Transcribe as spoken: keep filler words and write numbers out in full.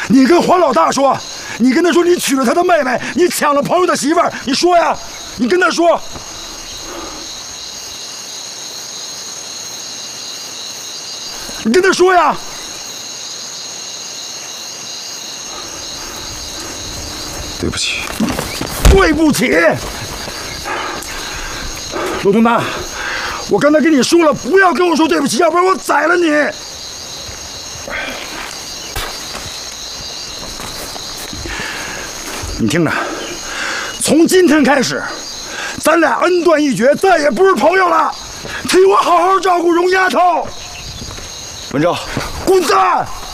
你跟黄老大说，你跟他说你娶了他的妹妹，你抢了朋友的媳妇儿，你说呀，你跟他说。你跟他说呀。对不起，对不起，陆东丹，我刚才跟你说了，不要跟我说对不起，要不然我宰了你。你听着，从今天开始，咱俩恩断义绝，再也不是朋友了。替我好好照顾荣丫头。文昭，滚蛋！